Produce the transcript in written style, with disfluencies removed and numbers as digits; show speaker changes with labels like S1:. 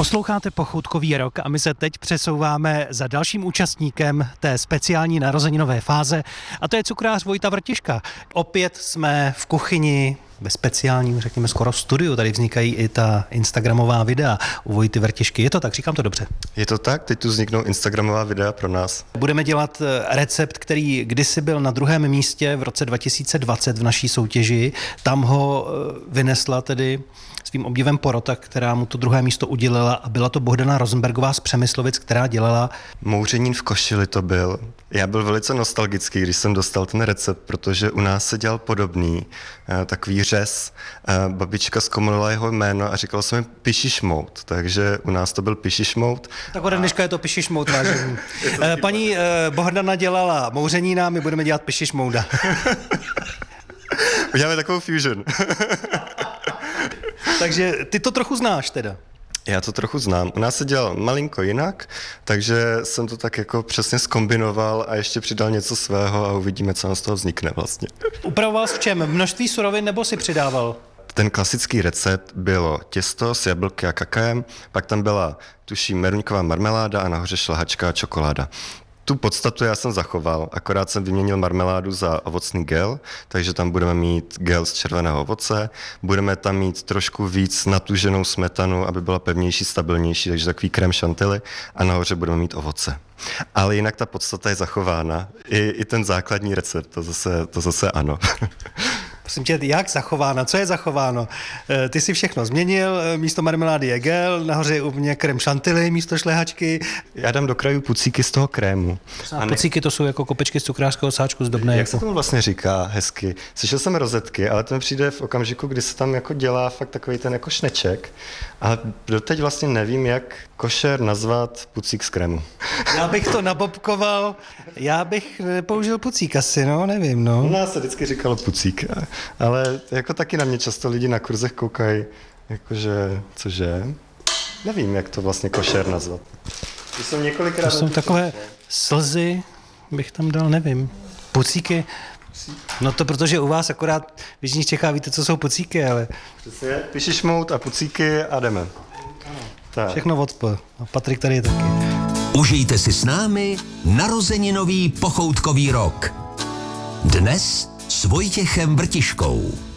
S1: Posloucháte Pochoutkový rok a my se teď přesouváme za dalším účastníkem té speciální narozeninové fáze a to je cukrář Vojta Vrtiška. Opět jsme v kuchyni, ve speciálním, řekněme skoro studiu, tady vznikají i ta instagramová videa u Vojty Vrtišky. Je to tak, říkám to dobře?
S2: Je to tak, teď tu vzniknou instagramová videa pro nás.
S1: Budeme dělat recept, který kdysi byl na druhém místě v roce 2020 v naší soutěži. Tam ho vynesla tedy svým obdivem porota, která mu to druhé místo udělila a byla to Bohdana Rosenbergová z Přemyslovic, která dělala...
S2: Mouřenín v košili to byl. Já byl velice nostalgický, když jsem dostal ten recept, protože u nás se dělal podobný, takový řez. Babička zkomolila jeho jméno a říkala se mi pišišmout, takže u nás to byl pišišmout.
S1: Tak ode dneška je to pišišmout, vážení. Paní Bohdana dělala mouřenína, my budeme dělat pišišmouda.
S2: Uděláme takovou fusion.
S1: Takže ty to trochu znáš teda.
S2: Já to trochu znám. U nás se dělal malinko jinak, takže jsem to tak jako přesně zkombinoval a ještě přidal něco svého a uvidíme, co nám z toho vznikne vlastně.
S1: Upravoval jsi v čem? Množství surovin nebo si přidával?
S2: Ten klasický recept bylo těsto s jablky a kakaem, pak tam byla, tuším, meruňková marmeláda a nahoře šlehačka a čokoláda. Tu podstatu já jsem zachoval, akorát jsem vyměnil marmeládu za ovocný gel, takže tam budeme mít gel z červeného ovoce, budeme tam mít trošku víc natuženou smetanu, aby byla pevnější, stabilnější, takže takový krém chantilly a nahoře budeme mít ovoce. Ale jinak ta podstata je zachována, i ten základní recept, to zase ano.
S1: Prosím tě, jak zachováno? Co je zachováno? Ty si všechno změnil, místo marmelády je gel, nahoře je u mě krém chantilly místo šlehačky.
S2: Já dám do krajů pucíky z toho krému.
S1: A pucíky to jsou jako kopečky z cukrářského sáčku zdobné.
S2: Jak se tomu vlastně říká hezky? Slyšel jsem rozetky, ale to mi přijde v okamžiku, kdy se tam jako dělá fakt takový ten jako šneček. Ale doteď vlastně nevím, jak košer nazvat pucík z krému.
S1: Já bych to nabobkoval, já bych nepoužil pucík asi, no, nevím, no.
S2: U nás se vždycky říkalo pucík, ale jako taky na mě často lidi na kurzech koukají, jakože, cože? Nevím, jak to vlastně košer nazvat. To jsou několikrát...
S1: To jsou takové slzy, bych tam dal, nevím. Pucíky, no to protože u vás akorát v jižních Čechách víte, co jsou pucíky, ale...
S2: Přesně, pišišmout a pucíky a jdeme.
S1: Tak. Všechno odpo. A Patrik tady je taky.
S3: Užijte si s námi narozeninový pochoutkový rok. Dnes s Vojtěchem Vrtiškou.